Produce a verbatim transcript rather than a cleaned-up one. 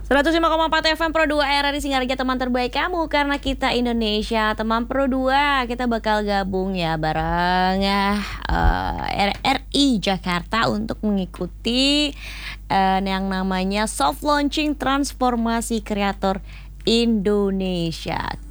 seratus lima koma empat F M Pro dua R R I Singarja, teman terbaik kamu karena kita Indonesia. Teman Pro dua, kita bakal gabung ya bareng uh, R R I Jakarta untuk mengikuti uh, yang namanya Soft Launching Transformasi Kreator Indonesia.